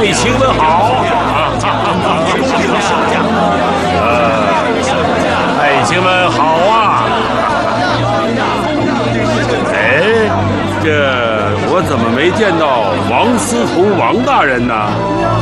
爱卿们好！爱卿们好啊！哎，这我怎么没见到王司徒王大人呢？